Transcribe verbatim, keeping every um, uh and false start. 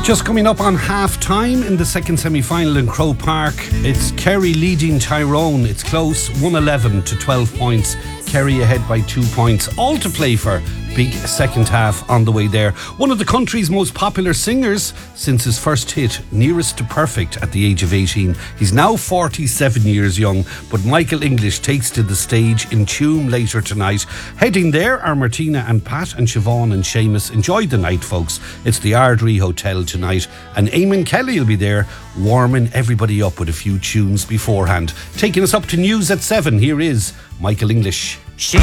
Just coming up on half time in the second semi-final in Croke Park. It's Kerry leading Tyrone. It's close, one eleven to twelve points. Kerry ahead by two points. All to play for. Big second half on the way there. One of the country's most popular singers since his first hit, Nearest to Perfect, at the age of eighteen. He's now forty-seven years young, but Michael English takes to the stage in Tuam later tonight. Heading there are Martina and Pat and Siobhan and Seamus. Enjoy the night, folks. It's the Ardrey Hotel tonight, and Eamon Kelly will be there warming everybody up with a few tunes beforehand. Taking us up to news at seven, here is Michael English. She